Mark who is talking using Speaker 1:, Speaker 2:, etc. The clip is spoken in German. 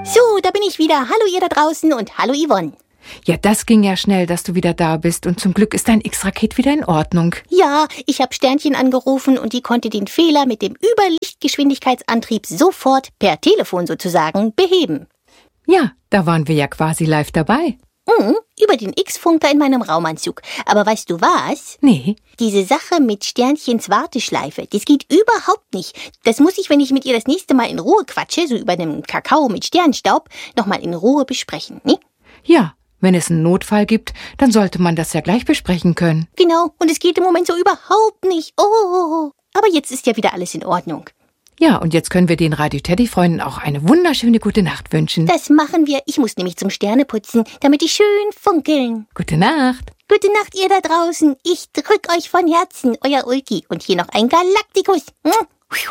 Speaker 1: So, da bin ich wieder. Hallo ihr da draußen und hallo Yvonne.
Speaker 2: Ja, das ging ja schnell, dass du wieder da bist. Und zum Glück ist dein X-Raket wieder in Ordnung.
Speaker 1: Ja, ich habe Sternchen angerufen und die konnte den Fehler mit dem Überlichtgeschwindigkeitsantrieb sofort, per Telefon sozusagen, beheben.
Speaker 2: Ja, da waren wir ja quasi live dabei.
Speaker 1: Über den X-Funker in meinem Raumanzug. Aber weißt du was?
Speaker 2: Nee.
Speaker 1: Diese Sache mit Sternchens Warteschleife, das geht überhaupt nicht. Das muss ich, wenn ich mit ihr das nächste Mal in Ruhe quatsche, so über einem Kakao mit Sternstaub, nochmal in Ruhe besprechen, ne?
Speaker 2: Ja, wenn es einen Notfall gibt, dann sollte man das ja gleich besprechen können.
Speaker 1: Genau, und es geht im Moment so überhaupt nicht. Oh, aber jetzt ist ja wieder alles in Ordnung.
Speaker 2: Ja, und jetzt können wir den Radio-Teddy-Freunden auch eine wunderschöne gute Nacht wünschen.
Speaker 1: Das machen wir. Ich muss nämlich zum Sterneputzen, damit die schön funkeln.
Speaker 2: Gute Nacht.
Speaker 1: Gute Nacht, ihr da draußen. Ich drück euch von Herzen, euer Ulki. Und hier noch ein Galaktikus.